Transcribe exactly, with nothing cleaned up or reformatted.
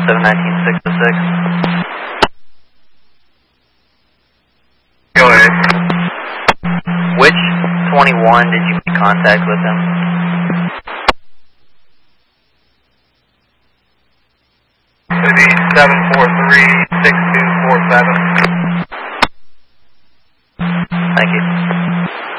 seven nineteen six oh six. Go ahead. Which twenty-one did you make contact with him? It'd be seven four three six two four seven.